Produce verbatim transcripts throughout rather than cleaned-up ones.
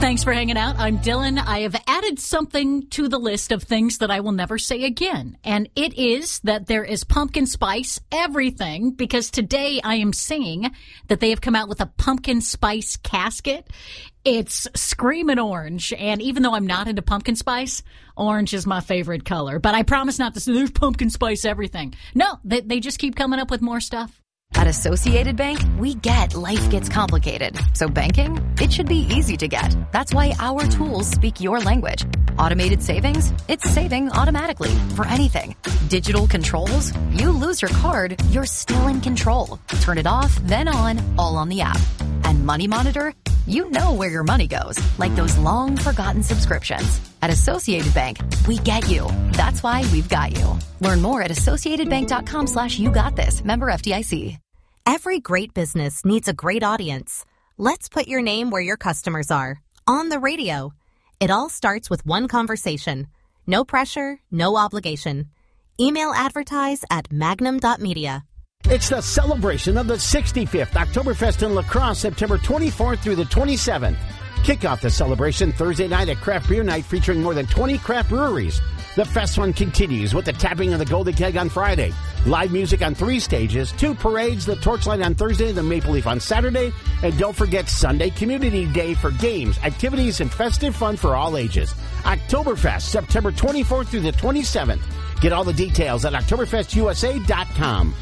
Thanks for hanging out. I'm Dylan. I have added something to the list of things that I will never say again. And it is that there is pumpkin spice everything, because today I am seeing that they have come out with a pumpkin spice casket. It's screaming orange. And even though I'm not into pumpkin spice, orange is my favorite color. But I promise not to say there's pumpkin spice everything. No, they, they just keep coming up with more stuff. At Associated Bank, we get life gets complicated. So banking, it should be easy to get. That's why our tools speak your language. Automated savings, it's saving automatically for anything. Digital controls, you lose your card, you're still in control. Turn it off, then on, all on the app. And Money Monitor, you know where your money goes, like those long forgotten subscriptions. At Associated Bank, we get you. That's why we've got you. Learn more at associatedbank.com slash you got this. Member F D I C. Every great business needs a great audience. Let's put your name where your customers are. On the radio. It all starts with one conversation. No pressure, no obligation. Email advertise at magnum dot media. It's the celebration of the sixty-fifth Oktoberfest in La Crosse, September twenty-fourth through the twenty-seventh. Kick off the celebration Thursday night at Craft Beer Night, featuring more than twenty craft breweries. The fest fun continues with the tapping of the Golden Keg on Friday, live music on three stages, two parades, the Torchlight on Thursday, the Maple Leaf on Saturday, and don't forget Sunday Community Day for games, activities, and festive fun for all ages. Oktoberfest, September twenty-fourth through the twenty-seventh. Get all the details at oktoberfest u s a dot com.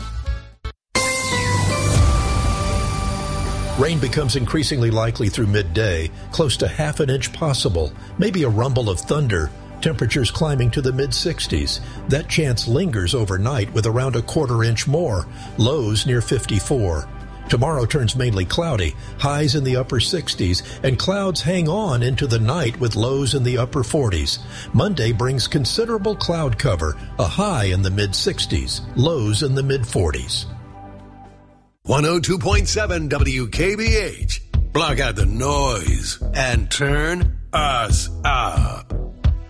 Rain becomes increasingly likely through midday, close to half an inch possible, maybe a rumble of thunder. Temperatures climbing to the mid-sixties. That chance lingers overnight with around a quarter inch more, lows near fifty-four. Tomorrow turns mainly cloudy, highs in the upper sixties, and clouds hang on into the night with lows in the upper forties. Monday brings considerable cloud cover, a high in the mid-sixties, lows in the mid-forties. one oh two point seven W K B H. Block out the noise and turn us up.